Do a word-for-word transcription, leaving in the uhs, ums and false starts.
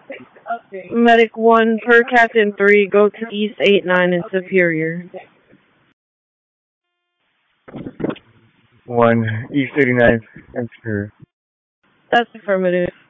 Medic one, per Captain three, go to East eight nine in Superior. one, East eighty-nine, and Superior. That's affirmative.